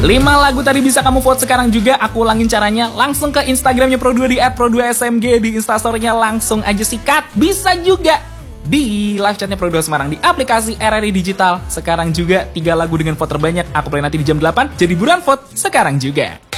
5 lagu tadi bisa kamu vote sekarang juga. Aku ulangin caranya. Langsung ke Instagramnya Pro2 di @pro2smg. Di Instastory-nya langsung aja sikat. Bisa juga di live chatnya Pro2 Semarang di aplikasi RRI Digital. Sekarang juga 3 lagu dengan vote terbanyak aku play nanti di jam 8. Jadi buruan vote sekarang juga.